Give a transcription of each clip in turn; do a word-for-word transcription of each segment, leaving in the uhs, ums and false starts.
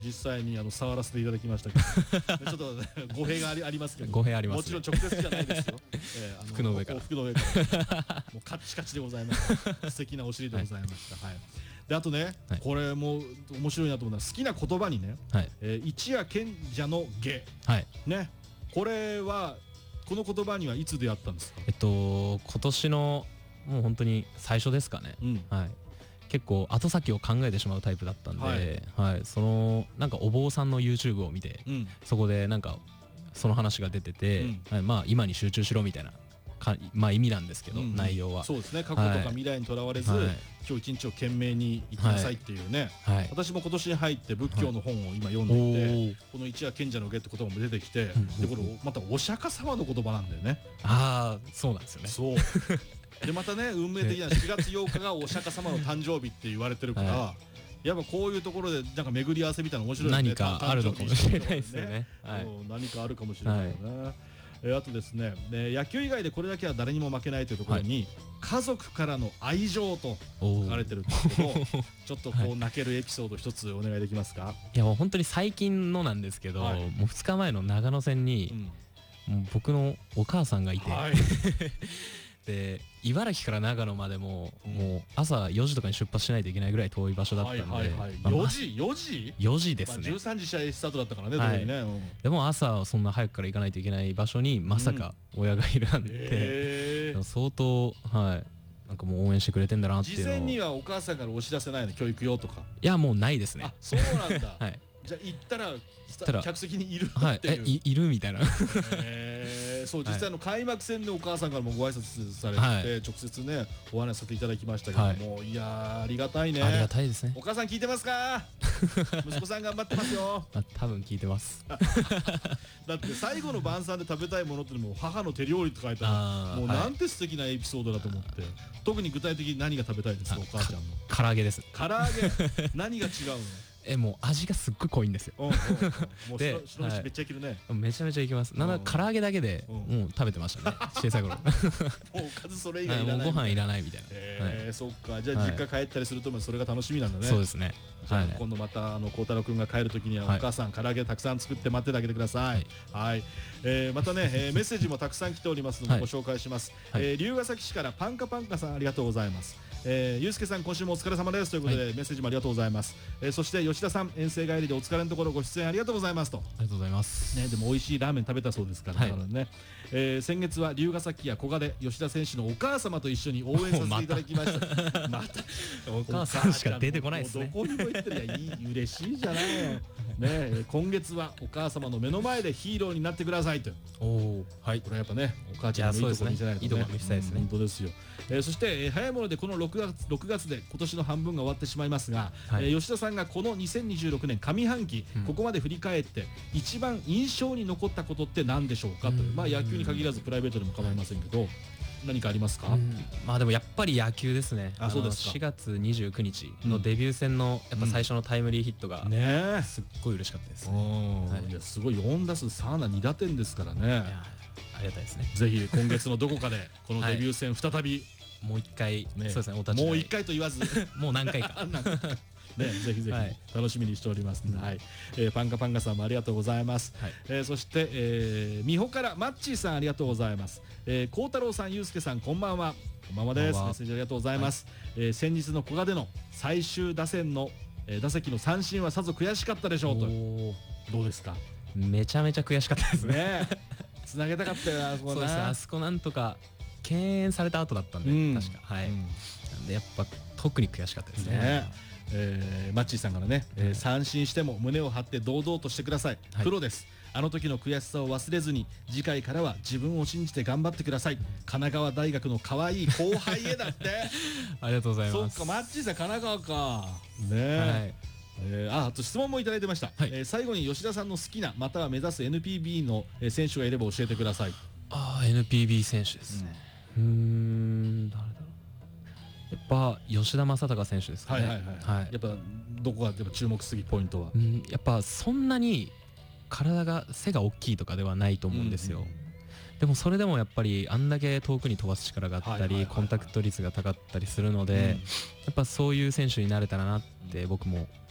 実際にあの触らせていただきましたけどちょっと、ね、語弊があり、ありますけど語弊あります、ね、 もちろん直接じゃないですよ、えー、あの服の上から服の上からもうカッチカチでございます素敵なお尻でございました、はいはい、であとね、はい、これも面白いなと思うのは好きな言葉にね、はいえー、一夜賢者の下、はい、ねこれはこの言葉にはいつ出会ったんですか？ えっと今年のもう本当に最初ですかね、うんはい結構後先を考えてしまうタイプだったんで、はいはい、そのなんかお坊さんの YouTube を見て、うん、そこでなんかその話が出てて、うんはい、まあ今に集中しろみたいなか、まあ、意味なんですけど、うん、内容はそうですね過去とか未来にとらわれず、はい、今日一日を懸命に生きなさいっていうね、はいはい、私も今年に入って仏教の本を今読んでいて、はい、この一夜賢者の下って言葉も出てきて、うん、でこれまたお釈迦様の言葉なんだよね。 ああそうなんですよね。 そうでまたね運命的なしがつようかがお釈迦様の誕生日って言われてるから、はい、やっぱこういうところでなんか巡り合わせみたいな面白い、ね、 何かあるのかもしれないですよね、 はい、何かあるかもしれないよね、はいえー、あとですねで野球以外でこれだけは誰にも負けないというところに、はい、家族からの愛情と書かれてるんですけどちょっとこう泣けるエピソード一つお願いできますか？ いやもう本当に最近のなんですけど、はい、もうふつかまえの長野戦に、うん、もう僕のお母さんがいて、はいで茨城から長野までも、うん、もう朝よじとかに出発しないといけないぐらい遠い場所だったんで、はいはいはい、 よじよじよじですね、 まあ、じゅうさんじ試合スタートだったからね、はい、ねうん、 でも朝そんな早くから行かないといけない場所にまさか親がいるなんて、うん、相当はいなんかもう応援してくれてんだなっていうのを。 事前にはお母さんからお知らせないの教育用とか？ いやもうないですね。 あそうなんだ、はい、じゃあ行ったら客席にいるっていう、 はい、え い, いるみたいなえー、そう実際の開幕戦でお母さんからもご挨拶されて、はい、直接ねお話しさせていただきましたけども、はい、いやありがたいね。 ありがたいですね。 お母さん聞いてますか息子さん頑張ってますよまあ、多分聞いてますだって最後の晩餐で食べたいものってのも母の手料理って書いてあるもうなんて素敵なエピソードだと思って、はい、特に具体的に何が食べたいですかお母ちゃんの？ 唐揚げです。 唐揚げ何が違うの？ えもう味がすっごい濃いんですよ。 もう白飯めっちゃいけるね。 めちゃめちゃいけます。なんだ唐揚げだけでもう食べてましたね小さい頃。もうおかずそれ以外いらない。 ご飯いらないみたいな。 ええそっか。じゃあ実家帰ったりするとそれが楽しみなんだね。 そうですね。 今度またあの孝太郎くんが帰る時にはお母さん唐揚げたくさん作って待っててあげてください。はい。またねメッセージもたくさん来ておりますのでご紹介します。龍ヶ崎市からパンカパンカさんありがとうございます。えー、ゆうすけさん今週もお疲れ様ですということで、はい、メッセージもありがとうございます、えー、そして吉田さん遠征帰りでお疲れのところご出演ありがとうございますと。 ありがとうございます、 ね、でも美味しいラーメン食べたそうですから、はいねえー、先月は龍ヶ崎や古賀で吉田選手のお母様と一緒に応援させていただきましたまたお母さんしか出てこないですね。 どこにも行ってるやいい嬉しいじゃないよね、今月はお母様の目の前でヒーローになってくださいと。おはい、これはやっぱねお母ちゃんのいいところ見せないとね、いいところ見せたいですね。本当ですよ、えー、そして、えー、早いものでこのろくがつ、ろくがつで今年の半分が終わってしまいますが、はいえー、吉田さんがこのにせんにじゅうろくねん上半期、うん、ここまで振り返って一番印象に残ったことって何でしょうかという、まあ野球に限らずプライベートでも構いませんけど何かありますか？ まあでもやっぱり野球ですね。 あそうですか。 しがつにじゅうくにちのデビュー戦のやっぱ最初のタイムリーヒットがすっごい嬉しかったですね。 はい、いやすごいよんだすさんあんだにだてんですからね。 ありがたいですね。 ぜひ今月のどこかでこのデビュー戦再び、 はい、もう一回、ね、そうですねお立ちもう一回と言わずもう何回かね、ぜひぜひ楽しみにしておりますので、はいえー、パンカパンカさんもありがとうございます、はいえー、そして、えー、美穂からマッチーさんありがとうございます。えー、孝太郎さん、ゆうすけさんこんばんは。こんばんはです。メッセージありがとうございます、はいえー、先日の古賀での最終打線の、えー、打席の三振はさぞ悔しかったでしょうと。どうですか？ めちゃめちゃ悔しかったですねつなげたかったよなあそこな。 そうですね、あそこなんとか敬遠された後だったんで、うん、確かはい、うん、なんでやっぱ特に悔しかったですね。ねえー、マッチーさんからね、えー、三振しても胸を張って堂々としてください、はい、プロです。あの時の悔しさを忘れずに次回からは自分を信じて頑張ってください。神奈川大学の可愛い後輩へだってありがとうございます。 そっかマッチーさん神奈川かねえ、はいえー、あ, あと質問もいただいてました、はいえー、最後に吉田さんの好きなまたは目指す エヌピービー の選手がいれば教えてください。 ああ エヌピービー 選手ですね。うーん誰だろう。やっぱ吉田正尚選手ですかね。はいはいはい、はい、 やっぱどこがやっぱ注目するポイントは、 うん、やっぱそんなに体が背が大きいとかではないと思うんですよ、うんうん、でもそれでもやっぱりあんだけ遠くに飛ばす力があったりコンタクト率が高かったりするので、うん、やっぱそういう選手になれたらなって僕も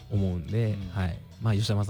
思うんで、はい、まあ吉田正